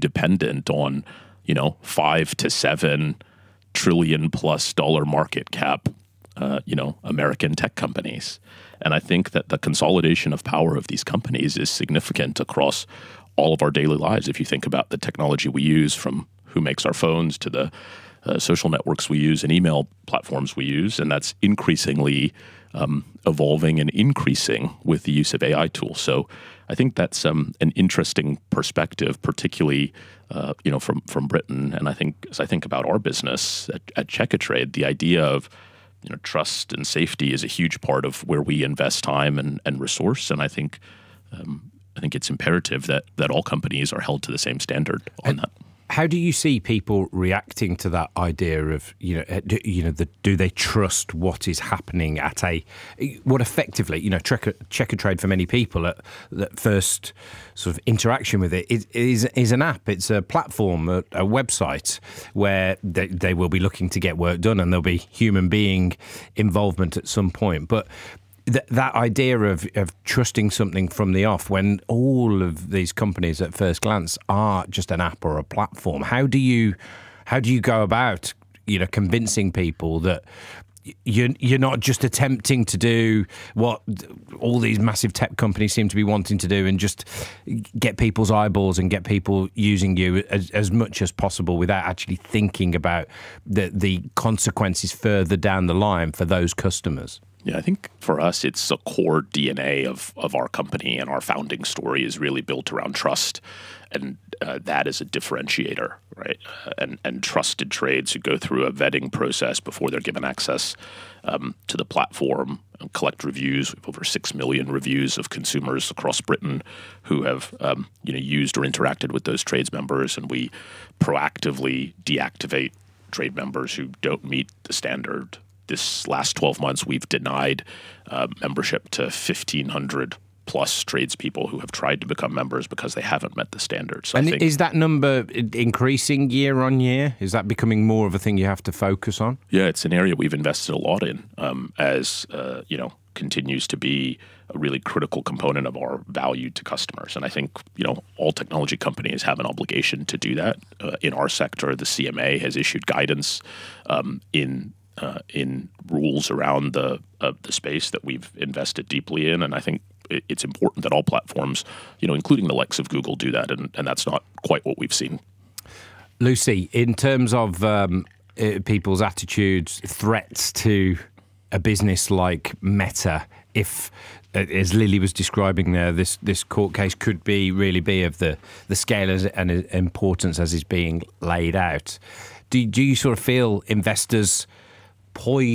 dependent on, 5 to 7 trillion plus dollar market cap, American tech companies. And I think that the consolidation of power of these companies is significant across all of our daily lives. If you think about the technology we use, from who makes our phones to the social networks we use and email platforms we use, and that's increasingly evolving and increasing with the use of AI tools. So I think that's an interesting perspective, particularly from Britain. And I think as I think about our business at Checkatrade, the idea of trust and safety is a huge part of where we invest time and resource. And I think it's imperative that all companies are held to the same standard on that. How do you see people reacting to that idea of, do they trust what is happening at what effectively, Checkatrade for many people at that first sort of interaction with it is an app. It's a platform, a website where they will be looking to get work done and there'll be human being involvement at some point. But that idea of trusting something from the off, when all of these companies at first glance are just an app or a platform, how do you go about convincing people that you're not just attempting to do what all these massive tech companies seem to be wanting to do and just get people's eyeballs and get people using you as much as possible without actually thinking about the consequences further down the line for those customers? Yeah, I think for us, it's a core DNA of our company, and our founding story is really built around trust, and that is a differentiator, right? And trusted trades who go through a vetting process before they're given access to the platform and collect reviews. We have over 6 million reviews of consumers across Britain who have used or interacted with those trades members, and we proactively deactivate trade members who don't meet the standard. This last 12 months, we've denied membership to 1,500 plus tradespeople who have tried to become members because they haven't met the standards. So is that number increasing year on year? Is that becoming more of a thing you have to focus on? Yeah, it's an area we've invested a lot in as continues to be a really critical component of our value to customers. And I think, all technology companies have an obligation to do that. In our sector, the CMA has issued guidance in rules around the space that we've invested deeply in. And I think it's important that all platforms, including the likes of Google, do that. And that's not quite what we've seen. Lucy, in terms of people's attitudes, threats to a business like Meta, if, as Lily was describing there, this court case could really be of the scale and importance as is being laid out, do you sort of feel investors poised